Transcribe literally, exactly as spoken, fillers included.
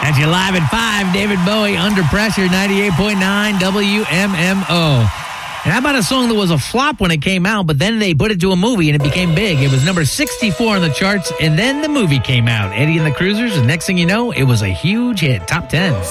That's your Live at five, David Bowie, Under Pressure, ninety-eight point nine W M M O. And how about a song that was a flop when it came out, but then they put it to a movie and it became big? It was number sixty-four on the charts, and then the movie came out, Eddie and the Cruisers, and next thing you know, it was a huge hit, top ten.